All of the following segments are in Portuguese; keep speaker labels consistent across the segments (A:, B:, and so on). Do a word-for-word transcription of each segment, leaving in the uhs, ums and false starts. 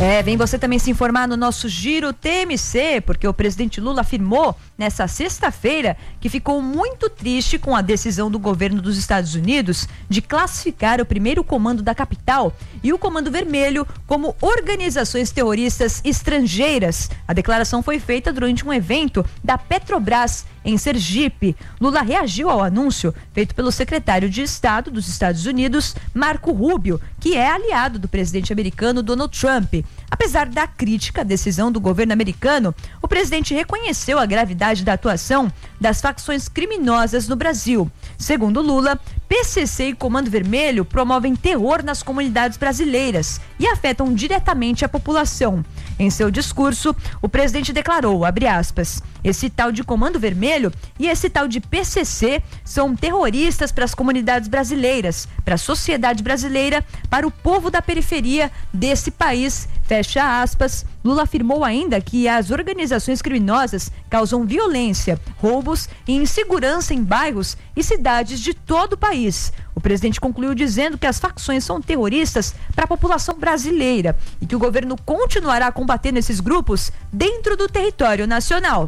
A: É, vem você também se informar no nosso Giro T M C, porque o presidente Lula afirmou nessa sexta-feira que ficou muito triste com a decisão do governo dos Estados Unidos de classificar o primeiro comando da capital e o Comando Vermelho como organizações terroristas estrangeiras. A declaração foi feita durante um evento da Petrobras em Sergipe. Lula reagiu ao anúncio feito pelo secretário de Estado dos Estados Unidos, Marco Rubio, que é aliado do presidente americano Donald Trump. Apesar da crítica à decisão do governo americano, o presidente reconheceu a gravidade da atuação das facções criminosas no Brasil. Segundo Lula, P C C e Comando Vermelho promovem terror nas comunidades brasileiras e afetam diretamente a população. Em seu discurso, o presidente declarou, abre aspas, esse tal de Comando Vermelho e esse tal de P C C são terroristas para as comunidades brasileiras, para a sociedade brasileira, para o povo da periferia desse país, fecha aspas. Lula afirmou ainda que as organizações criminosas causam violência, roubos e insegurança em bairros e cidades de todo o país. O presidente concluiu dizendo que as facções são terroristas para a população brasileira e que o governo continuará combatendo esses grupos dentro do território nacional.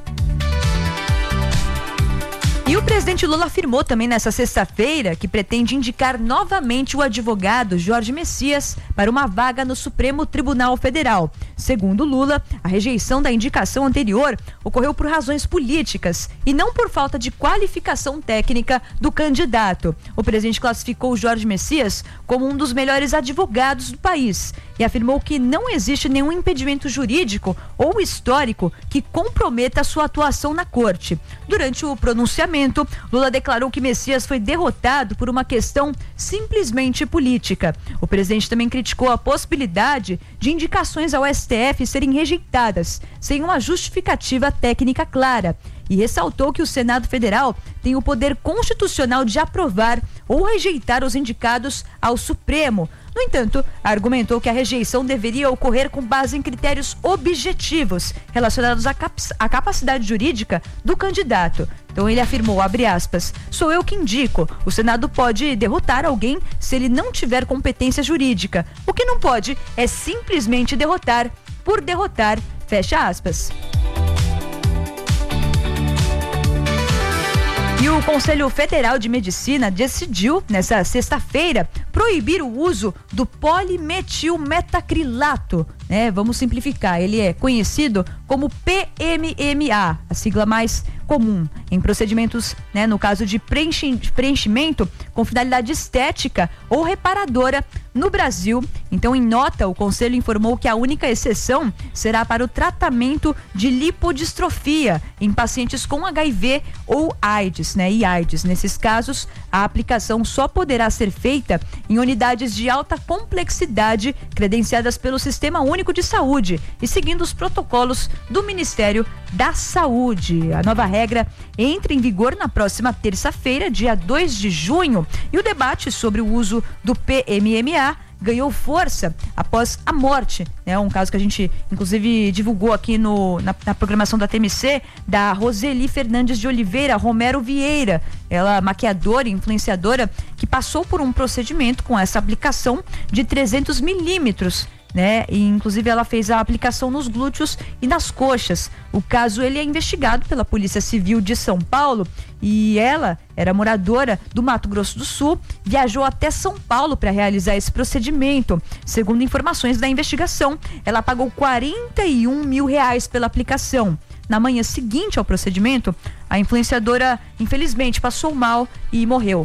A: E o presidente Lula afirmou também nessa sexta-feira que pretende indicar novamente o advogado Jorge Messias para uma vaga no Supremo Tribunal Federal. Segundo Lula, a rejeição da indicação anterior ocorreu por razões políticas e não por falta de qualificação técnica do candidato. O presidente classificou Jorge Messias como um dos melhores advogados do país e afirmou que não existe nenhum impedimento jurídico ou histórico que comprometa a sua atuação na corte. Durante o pronunciamento, Lula declarou que Messias foi derrotado por uma questão simplesmente política. O presidente também criticou a possibilidade de indicações ao S T F serem rejeitadas, sem uma justificativa técnica clara, e ressaltou que o Senado Federal tem o poder constitucional de aprovar ou rejeitar os indicados ao Supremo. No entanto, argumentou que a rejeição deveria ocorrer com base em critérios objetivos relacionados à, cap- à capacidade jurídica do candidato. Então ele afirmou, abre aspas, sou eu que indico, o Senado pode derrotar alguém se ele não tiver competência jurídica. O que não pode é simplesmente derrotar por derrotar, fecha aspas. E o Conselho Federal de Medicina decidiu, nessa sexta-feira, proibir o uso do polimetilmetacrilato. Né? Vamos simplificar, ele é conhecido como P M M A, a sigla mais comum, em procedimentos, né, no caso de preenchi- preenchimento com finalidade estética ou reparadora no Brasil. Então, em nota, o Conselho informou que a única exceção será para o tratamento de lipodistrofia em pacientes com H I V ou AIDS, né, e AIDS. Nesses casos, a aplicação só poderá ser feita em unidades de alta complexidade credenciadas pelo Sistema Único de Saúde e seguindo os protocolos do Ministério da Saúde. A nova regra entra em vigor na próxima terça-feira, dia dois de junho, e o debate sobre o uso do P M M A ganhou força após a morte, né? Um caso que a gente inclusive divulgou aqui no, na, na programação da T M C, da Roseli Fernandes de Oliveira Romero Vieira, ela maquiadora e influenciadora que passou por um procedimento com essa aplicação de trezentos milímetros, né? E inclusive ela fez a aplicação nos glúteos e nas coxas. O caso ele é investigado pela Polícia Civil de São Paulo e ela era moradora do Mato Grosso do Sul, viajou até São Paulo para realizar esse procedimento. Segundo informações da investigação, ela pagou quarenta e um mil reais pela aplicação. Na manhã seguinte ao procedimento, a influenciadora infelizmente passou mal e morreu.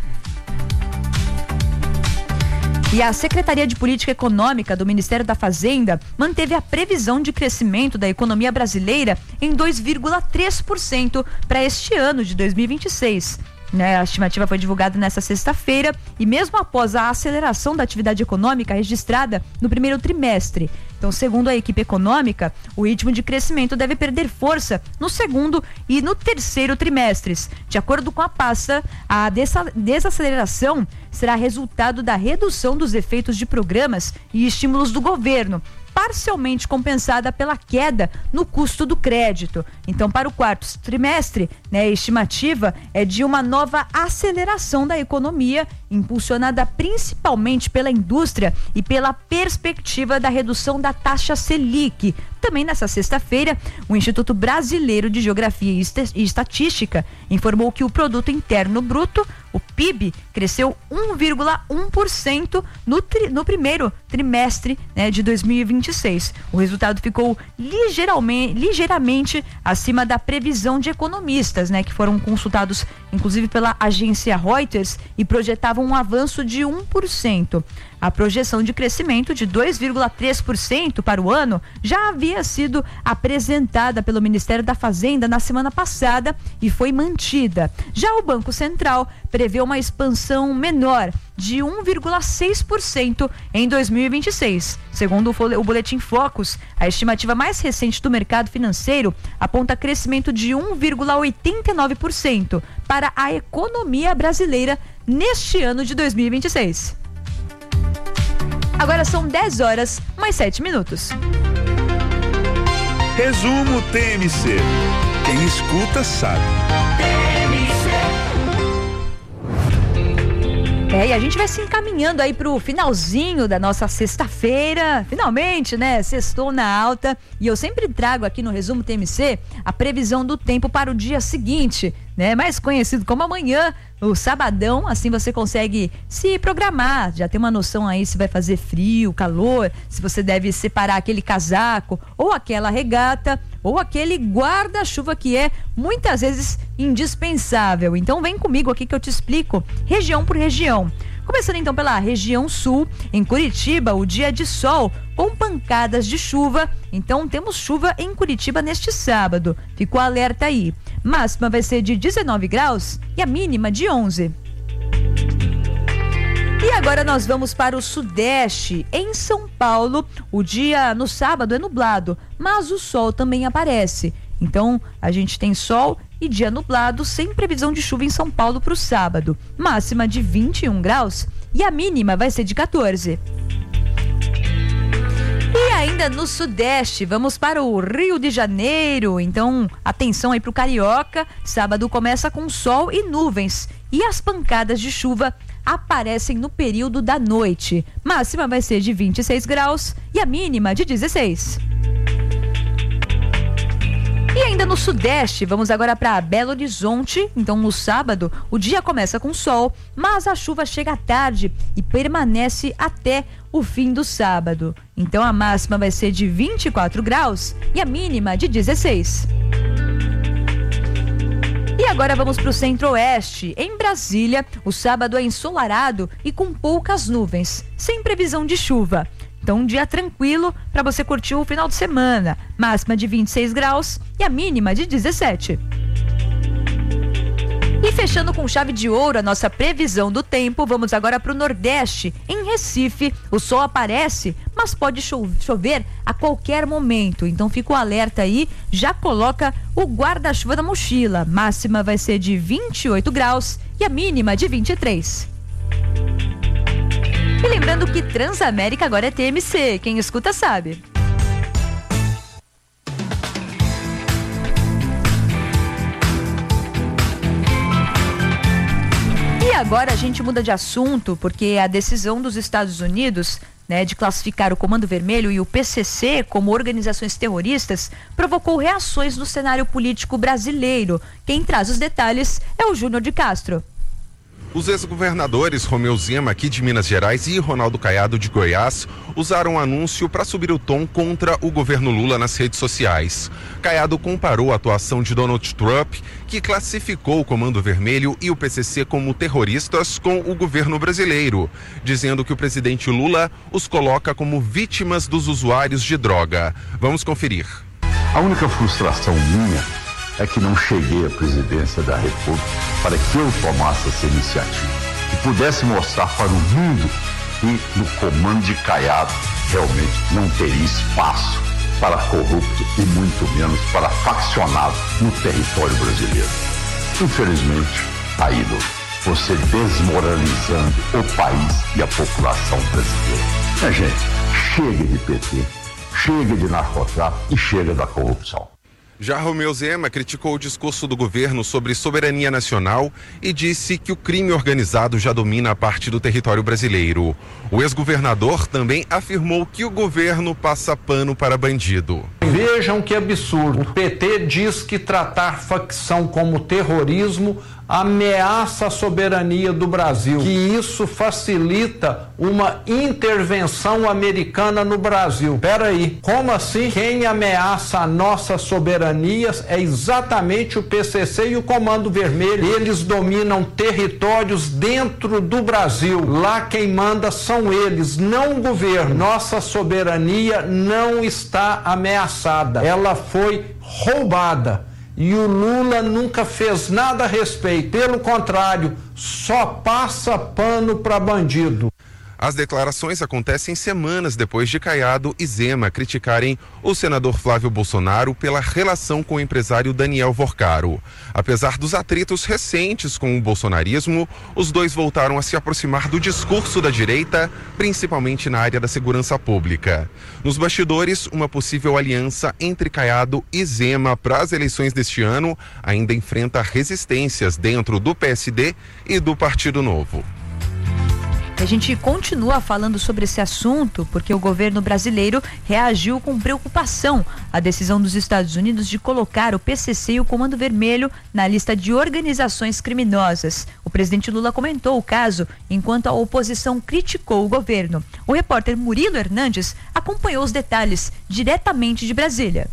A: E a Secretaria de Política Econômica do Ministério da Fazenda manteve a previsão de crescimento da economia brasileira em dois vírgula três por cento para este ano de dois mil e vinte e seis. Né, a estimativa foi divulgada nesta sexta-feira e mesmo após a aceleração da atividade econômica registrada no primeiro trimestre. Então, segundo a equipe econômica, o ritmo de crescimento deve perder força no segundo e no terceiro trimestres. De acordo com a pasta, a desaceleração será resultado da redução dos efeitos de programas e estímulos do governo, parcialmente compensada pela queda no custo do crédito. Então, para o quarto trimestre, né, a estimativa é de uma nova aceleração da economia impulsionada principalmente pela indústria e pela perspectiva da redução da taxa Selic. Também nessa sexta-feira, o Instituto Brasileiro de Geografia e Estatística informou que o Produto Interno Bruto, o P I B, cresceu um vírgula um por cento no, tri, no primeiro trimestre, né, de dois mil e vinte e seis. O resultado ficou ligeiramente, ligeiramente acima da previsão de economistas, né, que foram consultados inclusive pela agência Reuters e projetavam um avanço de um por cento. A projeção de crescimento de dois vírgula três por cento para o ano já havia sido apresentada pelo Ministério da Fazenda na semana passada e foi mantida. Já o Banco Central prevê uma expansão menor de um vírgula seis por cento em dois mil e vinte e seis. Segundo o Boletim Focus, a estimativa mais recente do mercado financeiro aponta crescimento de um vírgula oitenta e nove por cento para a economia brasileira neste ano de dois mil e vinte e seis. Agora são dez horas, mais sete minutos.
B: Resumo T M C. Quem escuta sabe.
A: É, e a gente vai se encaminhando aí pro finalzinho da nossa sexta-feira. Finalmente, né? Sextou na alta. E eu sempre trago aqui no Resumo T M C a previsão do tempo para o dia seguinte, né? Mais conhecido como amanhã, o sabadão. Assim você consegue se programar, já tem uma noção aí se vai fazer frio, calor, se você deve separar aquele casaco ou aquela regata ou aquele guarda-chuva que é muitas vezes indispensável. Então vem comigo aqui que eu te explico região por região. Começando então pela região sul, em Curitiba, o dia de sol com pancadas de chuva. Então temos chuva em Curitiba neste sábado. Ficou alerta aí. Máxima vai ser de dezenove graus e a mínima de onze. E agora nós vamos para o sudeste. Em São Paulo, o dia no sábado é nublado, mas o sol também aparece. Então a gente tem sol e dia nublado, sem previsão de chuva em São Paulo para o sábado. Máxima de vinte e um graus e a mínima vai ser de quatorze. E ainda no sudeste, vamos para o Rio de Janeiro. Então, atenção aí pro carioca. Sábado começa com sol e nuvens. E as pancadas de chuva aparecem no período da noite. Máxima vai ser de vinte e seis graus e a mínima de dezesseis. E ainda no sudeste, vamos agora para Belo Horizonte. Então no sábado, o dia começa com sol, mas a chuva chega à tarde e permanece até o fim do sábado. Então a máxima vai ser de vinte e quatro graus e a mínima de dezesseis. E agora vamos para o centro-oeste. Em Brasília, o sábado é ensolarado e com poucas nuvens, sem previsão de chuva. Então, um dia tranquilo para você curtir o final de semana. Máxima de vinte e seis graus e a mínima de dezessete. E fechando com chave de ouro a nossa previsão do tempo, vamos agora para o Nordeste. Em Recife, o sol aparece, mas pode chover a qualquer momento. Então, fica o alerta aí, já coloca o guarda-chuva na mochila. Máxima vai ser de vinte e oito graus e a mínima de vinte e três. E lembrando que Transamérica agora é T M C, quem escuta sabe. E agora a gente muda de assunto, porque a decisão dos Estados Unidos, né, de classificar o Comando Vermelho e o P C C como organizações terroristas provocou reações no cenário político brasileiro. Quem traz os detalhes é o Júnior de Castro.
C: Os ex-governadores Romeu Zema, aqui de Minas Gerais, e Ronaldo Caiado, de Goiás, usaram um anúncio para subir o tom contra o governo Lula nas redes sociais. Caiado comparou a atuação de Donald Trump, que classificou o Comando Vermelho e o P C C como terroristas, com o governo brasileiro, dizendo que o presidente Lula os coloca como vítimas dos usuários de droga. Vamos conferir.
D: A única frustração minha é que não cheguei à presidência da República para que eu tomasse essa iniciativa e pudesse mostrar para o mundo que no comando de Caiado realmente não teria espaço para corrupto e muito menos para faccionado no território brasileiro. Infelizmente, Aído, você desmoralizando o país e a população brasileira. Minha gente, chega de P T, chega de narcotráfico e chega da corrupção.
C: Já Romeu Zema criticou o discurso do governo sobre soberania nacional e disse que o crime organizado já domina a parte do território brasileiro. O ex-governador também afirmou que o governo passa pano para bandido.
E: Vejam que absurdo. O P T diz que tratar facção como terrorismo ameaça a soberania do Brasil, que isso facilita uma intervenção americana no Brasil. Peraí, como assim? Quem ameaça a nossa soberania é exatamente o P C C e o Comando Vermelho. Eles dominam territórios dentro do Brasil. Lá quem manda são eles, não o governo. Nossa soberania não está ameaçada. Ela foi roubada. E o Lula nunca fez nada a respeito. Pelo contrário, só passa pano para bandido.
C: As declarações acontecem semanas depois de Caiado e Zema criticarem o senador Flávio Bolsonaro pela relação com o empresário Daniel Vorcaro. Apesar dos atritos recentes com o bolsonarismo, os dois voltaram a se aproximar do discurso da direita, principalmente na área da segurança pública. Nos bastidores, uma possível aliança entre Caiado e Zema para as eleições deste ano ainda enfrenta resistências dentro do P S D e do Partido Novo.
A: A gente continua falando sobre esse assunto porque o governo brasileiro reagiu com preocupação à decisão dos Estados Unidos de colocar o P C C e o Comando Vermelho na lista de organizações criminosas. O presidente Lula comentou o caso enquanto a oposição criticou o governo. O repórter Murilo Hernandes acompanhou os detalhes diretamente de Brasília.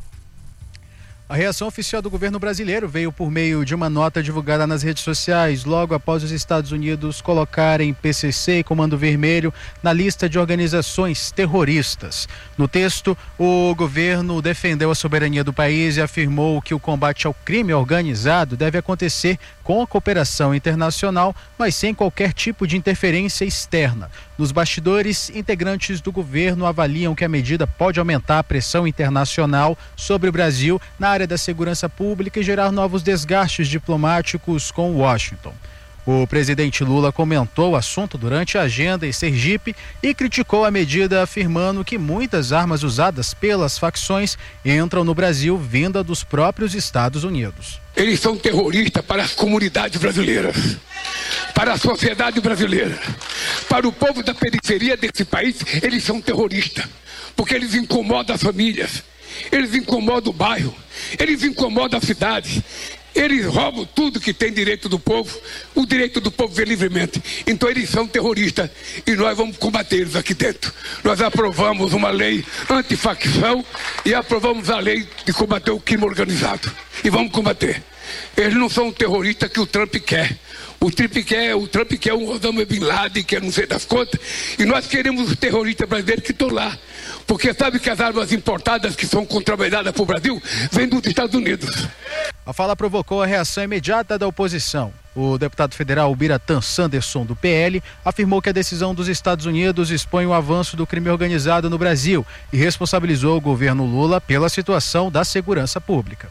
F: A reação oficial do governo brasileiro veio por meio de uma nota divulgada nas redes sociais, logo após os Estados Unidos colocarem P C C e Comando Vermelho na lista de organizações terroristas. No texto, o governo defendeu a soberania do país e afirmou que o combate ao crime organizado deve acontecer com a cooperação internacional, mas sem qualquer tipo de interferência externa. Nos bastidores, integrantes do governo avaliam que a medida pode aumentar a pressão internacional sobre o Brasil na área da segurança pública e gerar novos desgastes diplomáticos com Washington. O presidente Lula comentou o assunto durante a agenda em Sergipe e criticou a medida, afirmando que muitas armas usadas pelas facções entram no Brasil vinda dos próprios Estados Unidos.
G: Eles são terroristas para as comunidades brasileiras, para a sociedade brasileira, para o povo da periferia desse país. Eles são terroristas, porque eles incomodam as famílias, eles incomodam o bairro, eles incomodam a cidade. Eles roubam tudo que tem direito do povo, o direito do povo ver livremente. Então eles são terroristas e nós vamos combater eles aqui dentro. Nós aprovamos uma lei antifacção e aprovamos a lei de combater o crime organizado. E vamos combater. Eles não são terroristas que o Trump quer. O Trump quer, o Trump quer um Osama Bin Laden, que é não sei das contas. E nós queremos os terroristas brasileiros que estão lá. Porque sabe que as armas importadas que são contrabandeadas para o Brasil vêm dos Estados Unidos.
F: A fala provocou a reação imediata da oposição. O deputado federal Biratã Sanderson, do P L, afirmou que a decisão dos Estados Unidos expõe o avanço do crime organizado no Brasil e responsabilizou o governo Lula pela situação da segurança pública.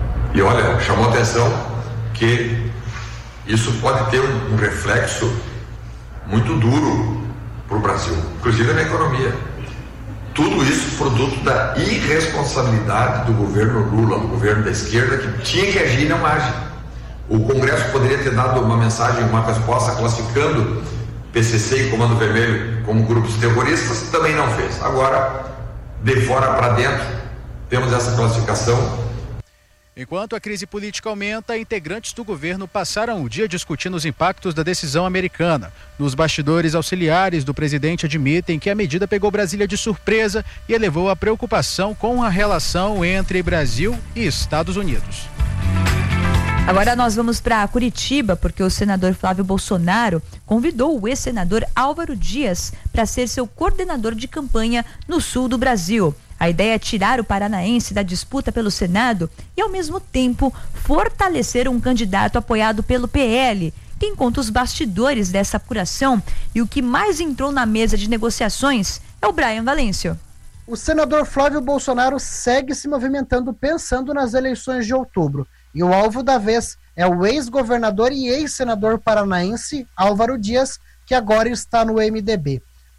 H: E olha, chamou a atenção que isso pode ter um, um reflexo muito duro para o Brasil, inclusive na economia. Tudo isso produto da irresponsabilidade do governo Lula, do governo da esquerda, que tinha que agir e não age. O Congresso poderia ter dado uma mensagem, uma resposta classificando P C C e Comando Vermelho como grupos terroristas, também não fez. Agora, de fora para dentro, temos essa classificação.
F: Enquanto a crise política aumenta, integrantes do governo passaram o dia discutindo os impactos da decisão americana. Nos bastidores, auxiliares do presidente admitem que a medida pegou Brasília de surpresa e elevou a preocupação com a relação entre Brasil e Estados Unidos.
A: Agora nós vamos para Curitiba, porque o senador Flávio Bolsonaro convidou o ex-senador Álvaro Dias para ser seu coordenador de campanha no sul do Brasil. A ideia é tirar o paranaense da disputa pelo Senado e, ao mesmo tempo, fortalecer um candidato apoiado pelo P L. Quem conta os bastidores dessa apuração e o que mais entrou na mesa de negociações é o Brian Valêncio.
I: O senador Flávio Bolsonaro segue se movimentando pensando nas eleições de outubro. E o alvo da vez é o ex-governador e ex-senador paranaense Álvaro Dias, que agora está no M D B.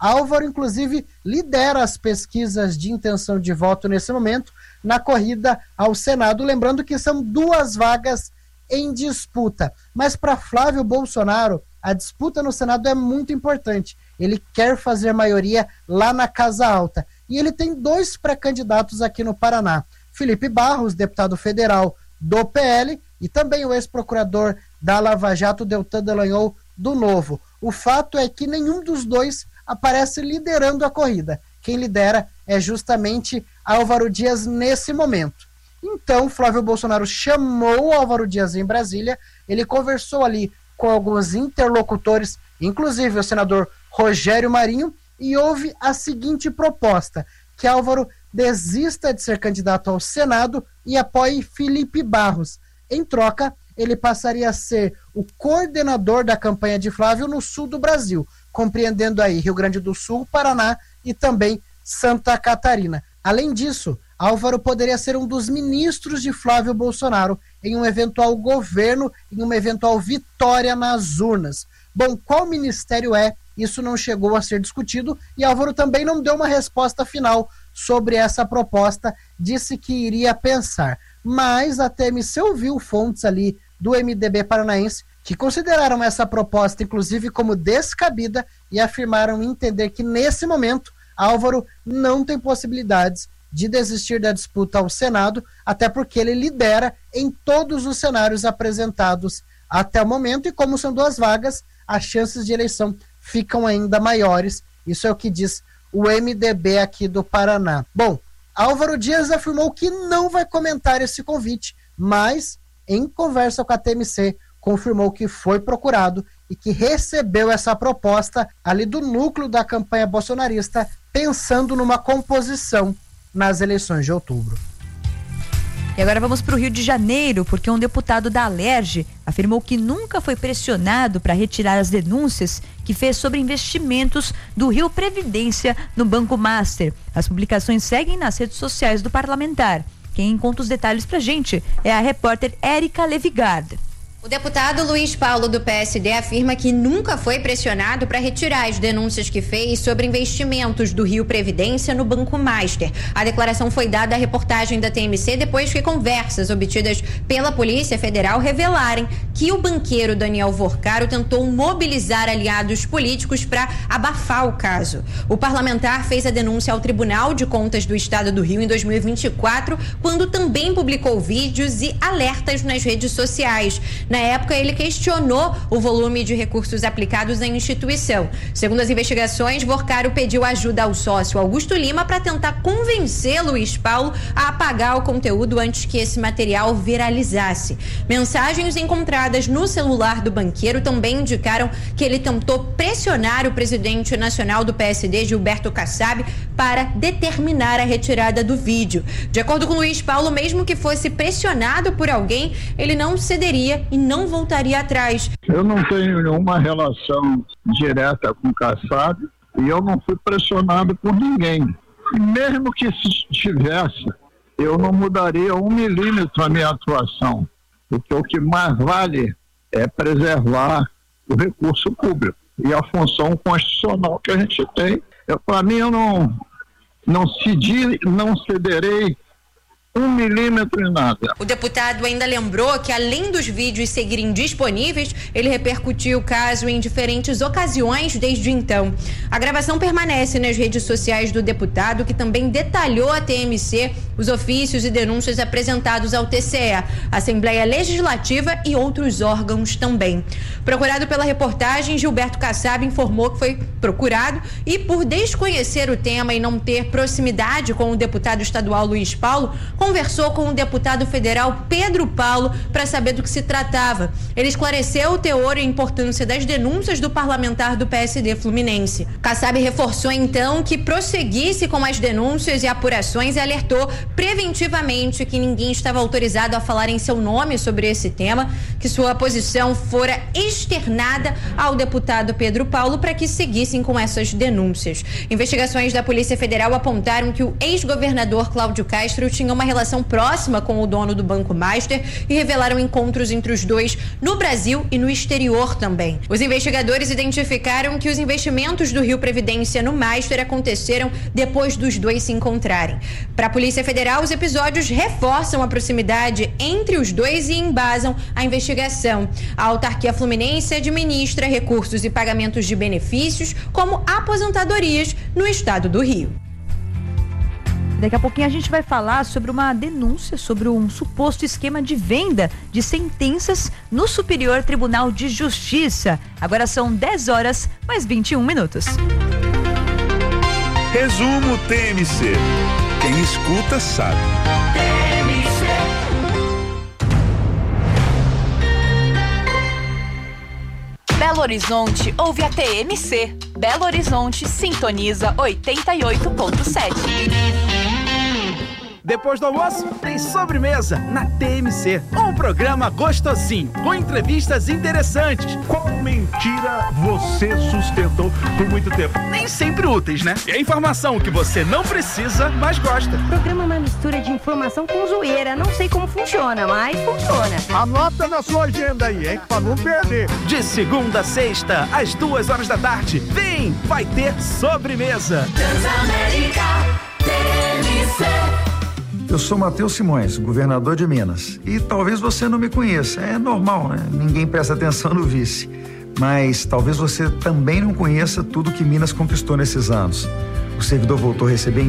I: Álvaro, inclusive, lidera as pesquisas de intenção de voto nesse momento na corrida ao Senado. Lembrando que são duas vagas em disputa. Mas para Flávio Bolsonaro, a disputa no Senado é muito importante. Ele quer fazer maioria lá na Casa Alta. E ele tem dois pré-candidatos aqui no Paraná. Felipe Barros, deputado federal do P L, e também o ex-procurador da Lava Jato, Deltan Dallagnol, do Novo. O fato é que nenhum dos dois aparece liderando a corrida. Quem lidera é justamente Álvaro Dias nesse momento. Então, Flávio Bolsonaro chamou Álvaro Dias em Brasília, ele conversou ali com alguns interlocutores, inclusive o senador Rogério Marinho, e houve a seguinte proposta, que Álvaro desista de ser candidato ao Senado e apoie Felipe Barros. Em troca, ele passaria a ser o coordenador da campanha de Flávio no sul do Brasil, compreendendo aí Rio Grande do Sul, Paraná e também Santa Catarina. Além disso, Álvaro poderia ser um dos ministros de Flávio Bolsonaro em um eventual governo, em uma eventual vitória nas urnas. Bom, qual ministério é? Isso não chegou a ser discutido e Álvaro também não deu uma resposta final sobre essa proposta, disse que iria pensar. Mas a T M C ouviu fontes ali do M D B paranaense que consideraram essa proposta, inclusive, como descabida e afirmaram entender que, nesse momento, Álvaro não tem possibilidades de desistir da disputa ao Senado, até porque ele lidera em todos os cenários apresentados até o momento, e como são duas vagas, as chances de eleição ficam ainda maiores. Isso é o que diz o M D B aqui do Paraná. Bom, Álvaro Dias afirmou que não vai comentar esse convite, mas, em conversa com a T M C, confirmou que foi procurado e que recebeu essa proposta ali do núcleo da campanha bolsonarista, pensando numa composição nas eleições de outubro.
A: E agora vamos para o Rio de Janeiro, porque um deputado da Alerj afirmou que nunca foi pressionado para retirar as denúncias que fez sobre investimentos do Rio Previdência no Banco Master. As publicações seguem nas redes sociais do parlamentar. Quem conta os detalhes pra gente é a repórter Érica Levigard.
J: O deputado Luiz Paulo, do P S D, afirma que nunca foi pressionado para retirar as denúncias que fez sobre investimentos do Rio Previdência no Banco Master. A declaração foi dada à reportagem da T M C depois que conversas obtidas pela Polícia Federal revelarem que o banqueiro Daniel Vorcaro tentou mobilizar aliados políticos para abafar o caso. O parlamentar fez a denúncia ao Tribunal de Contas do Estado do Rio em dois mil e vinte e quatro, quando também publicou vídeos e alertas nas redes sociais. Na época, ele questionou o volume de recursos aplicados à instituição. Segundo as investigações, Vorcaro pediu ajuda ao sócio Augusto Lima para tentar convencer Luiz Paulo a apagar o conteúdo antes que esse material viralizasse. Mensagens encontradas no celular do banqueiro também indicaram que ele tentou pressionar o presidente nacional do P S D, Gilberto Kassab, para determinar a retirada do vídeo. De acordo com Luiz Paulo, mesmo que fosse pressionado por alguém, ele não cederia e não voltaria atrás.
K: Eu não tenho nenhuma relação direta com o Kassab e eu não fui pressionado por ninguém. E mesmo que tivesse, eu não mudaria um milímetro a minha atuação, porque o que mais vale é preservar o recurso público e a função constitucional que a gente tem. Para mim, eu não, não, cedi, não cederei um milímetro em nada.
J: O deputado ainda lembrou que, além dos vídeos seguirem disponíveis, ele repercutiu o caso em diferentes ocasiões desde então. A gravação permanece nas redes sociais do deputado, que também detalhou à T M C os ofícios e denúncias apresentados ao T C E, Assembleia Legislativa e outros órgãos também. Procurado pela reportagem, Gilberto Kassab informou que foi procurado e, por desconhecer o tema e não ter proximidade com o deputado estadual Luiz Paulo, conversou com o deputado federal Pedro Paulo para saber do que se tratava. Ele esclareceu o teor e a importância das denúncias do parlamentar do P S D fluminense. Kassab reforçou então que prosseguisse com as denúncias e apurações e alertou preventivamente que ninguém estava autorizado a falar em seu nome sobre esse tema, que sua posição fora externada ao deputado Pedro Paulo para que seguissem com essas denúncias. Investigações da Polícia Federal apontaram que o ex-governador Cláudio Castro tinha uma relação próxima com o dono do Banco Master e revelaram encontros entre os dois no Brasil e no exterior também. Os investigadores identificaram que os investimentos do Rio Previdência no Master aconteceram depois dos dois se encontrarem. Para a Polícia Federal, os episódios reforçam a proximidade entre os dois e embasam a investigação. A autarquia fluminense administra recursos e pagamentos de benefícios, como aposentadorias, no estado do Rio.
A: Daqui a pouquinho a gente vai falar sobre uma denúncia sobre um suposto esquema de venda de sentenças no Superior Tribunal de Justiça. Agora são dez horas mais vinte e um minutos.
B: Resumo T M C. Quem escuta sabe.
L: Belo Horizonte ouve a T M C. Belo Horizonte sintoniza oitenta e oito ponto sete.
M: Depois do almoço, tem sobremesa na T M C. Um programa gostosinho, com entrevistas interessantes.
B: Qual mentira você sustentou por muito tempo?
M: Nem sempre úteis, né? E a informação que você não precisa, mas gosta.
N: O programa é uma mistura de informação com zoeira. Não sei como funciona, mas funciona.
M: Anota na sua agenda aí, hein? Pra não perder. De segunda a sexta, às duas horas da tarde. Vem, vai ter sobremesa.
O: Transamérica T M C.
P: Eu sou Matheus Simões, governador de Minas. E talvez você não me conheça, é normal, né? Ninguém presta atenção no vice. Mas talvez você também não conheça tudo que Minas conquistou nesses anos. O servidor voltou a receber